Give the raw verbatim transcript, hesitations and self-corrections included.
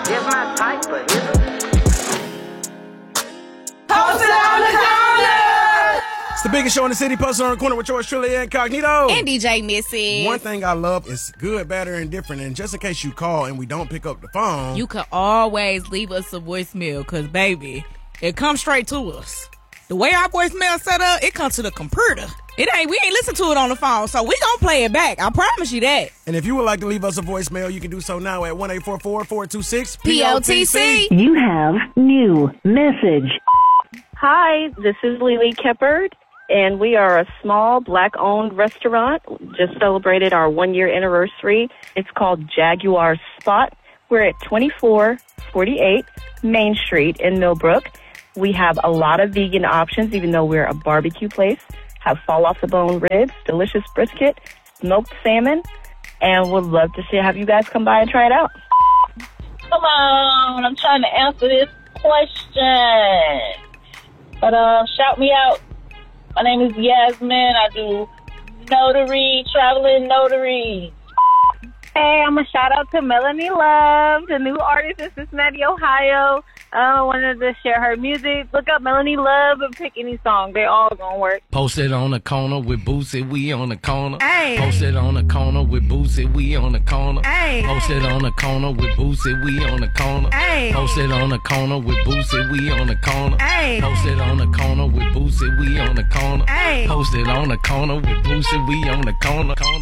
It's my type, but is it? Posted on the corner! It's the biggest show in the city, Posted on the Corner with yours truly, Incognito. And D J Missy. One thing I love is good, bad, or indifferent. And just in case you call and we don't pick up the phone, you can always leave us a voicemail because, baby, it comes straight to us. The way our voicemail set up, it comes to the computer. It ain't, we ain't listen to it on the phone, so we gonna play it back. I promise you that. And if you would like to leave us a voicemail, you can do so now at one eight four four, four two six, P O T C. You have new message. Hi, this is Lily Keppard, and we are a small black-owned restaurant. Just celebrated our one-year anniversary. It's called Jaguar Spot. We're at twenty-four forty-eight Main Street in Millbrook. We have a lot of vegan options, even though we're a barbecue place. Have fall-off-the-bone ribs, delicious brisket, smoked salmon, and would love to see have you guys come by and try it out. Come on, I'm trying to answer this question. But uh, shout me out. My name is Yasmin. I do notary, traveling notary. Hey, I'm going to shout out to Melanie Love, the new artist in Cincinnati, Ohio. I uh, wanted to share her music. Look up Melanie Love and pick any song. They all gonna work. Posted on the corner with Boosie, we on the corner. Hey. Posted on the corner with Boosie, we on the corner. Hey. Posted on the corner with Boosie, we on the corner. Hey. Posted on the corner with Boosie, we on the corner. Hey. Posted on the corner with Boosie, we on the corner. Hey. Posted on the corner with Boosie, we on the corner. corner.